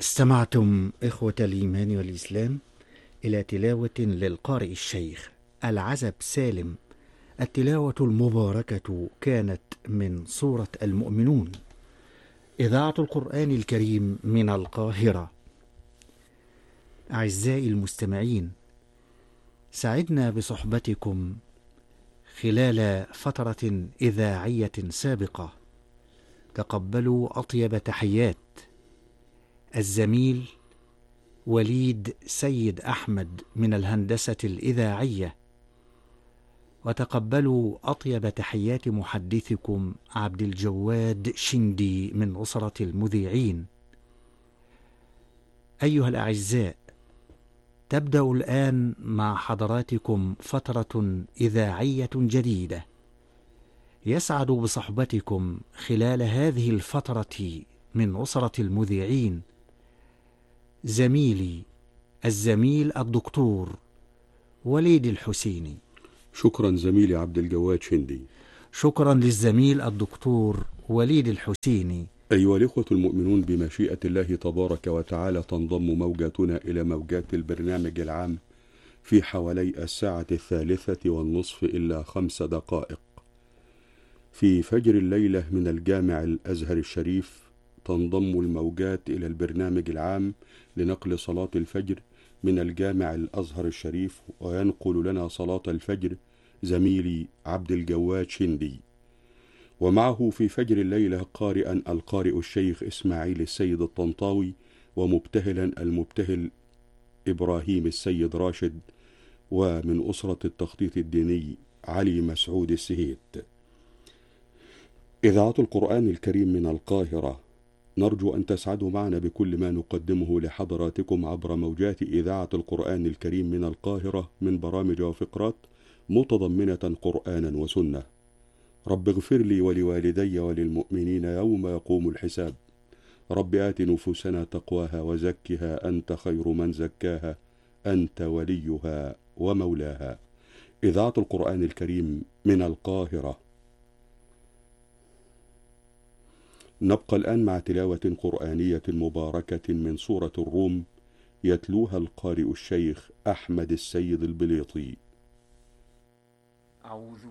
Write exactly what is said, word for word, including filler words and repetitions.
استمعتم إخوة الإيمان والإسلام إلى تلاوة للقارئ الشيخ العزب سالم. التلاوة المباركة كانت من سورة المؤمنون، إذاعة القرآن الكريم من القاهرة. أعزائي المستمعين، سعدنا بصحبتكم خلال فترة إذاعية سابقة. تقبلوا أطيب تحيات الزميل وليد سيد أحمد من الهندسة الإذاعية، وتقبلوا أطيب تحيات محدثكم عبد الجواد شندي من أسرة المذيعين. أيها الأعزاء، تبدأ الآن مع حضراتكم فترة إذاعية جديدة. يسعد بصحبتكم خلال هذه الفترة من أسرة المذيعين زميلي الزميل الدكتور وليد الحسيني. شكرا زميلي عبد الجواد شندي. شكرا للزميل الدكتور وليد الحسيني. أيها الإخوة المؤمنون، بمشيئة الله تبارك وتعالى تنضم موجاتنا إلى موجات البرنامج العام في حوالي الساعة الثالثة والنصف إلا خمس دقائق في فجر الليلة من الجامع الأزهر الشريف. تنضم الموجات إلى البرنامج العام لنقل صلاة الفجر من الجامع الأزهر الشريف، وينقل لنا صلاة الفجر زميلي عبد الجواد شندي، ومعه في فجر الليلة قارئا القارئ الشيخ إسماعيل السيد الطنطاوي، ومبتهلا المبتهل إبراهيم السيد راشد، ومن أسرة التخطيط الديني علي مسعود السهيت. إذاعة القرآن الكريم من القاهرة، نرجو أن تسعدوا معنا بكل ما نقدمه لحضراتكم عبر موجات إذاعة القرآن الكريم من القاهرة من برامج وفقرات متضمنة قرآنا وسنة. رب اغفر لي ولوالدي وللمؤمنين يوم يقوم الحساب. رب آت نفوسنا تقواها وزكها أنت خير من زكاها أنت وليها ومولاها. إذاعة القرآن الكريم من القاهرة. نبقى الآن مع تلاوة قرآنية مباركة من سورة الروم، يتلوها القارئ الشيخ أحمد السيد البليطي. أعوذ